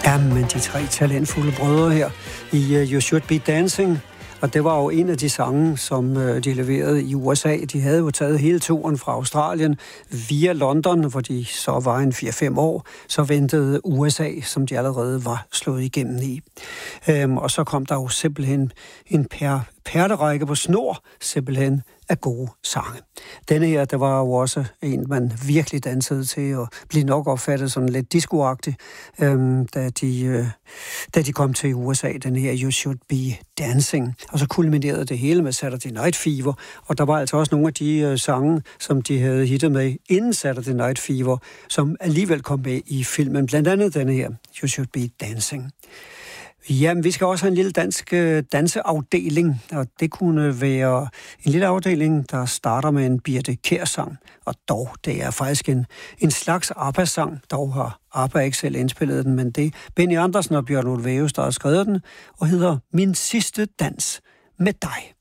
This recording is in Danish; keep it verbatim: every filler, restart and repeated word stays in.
Jamen, de tre talentfulde brødre her i uh, You Should Be Dancing. Og det var jo en af de sange, som uh, de leverede i U S A. De havde jo taget hele turen fra Australien via London, hvor de så var en fire fem år. Så ventede U S A, som de allerede var slået igennem i. Um, og så kom der jo simpelthen en per, perlerække på snor, simpelthen af gode sange. Denne her, der var jo også en, man virkelig dansede til, og blev nok opfattet sådan lidt discoagtig, øhm, da, de, øh, da de kom til U S A, den her You Should Be Dancing. Og så kulminerede det hele med Saturday Night Fever, og der var altså også nogle af de øh, sange, som de havde hittet med inden Saturday Night Fever, som alligevel kom med i filmen, blandt andet denne her, You Should Be Dancing. Jamen, vi skal også have en lille dansk øh, danseafdeling, og det kunne være en lille afdeling, der starter med en Birthe Kjær-sang, og dog, det er faktisk en, en slags ABBA-sang, dog har ABBA ikke selv indspillet den, men det er Benny Andersen og Bjørn Ulvaeus, der har skrevet den, og hedder Min sidste dans med dig.